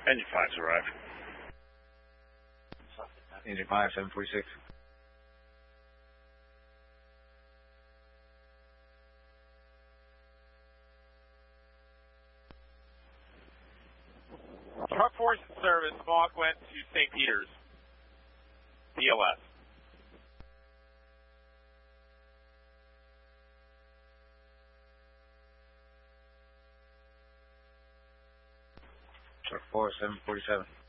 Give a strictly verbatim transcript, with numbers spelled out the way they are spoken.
Engine five's arrived. Engine five, seven forty-six. Truck Force in service, Mohawk went to Saint Peter's. B L S. Truck four, seven forty-seven.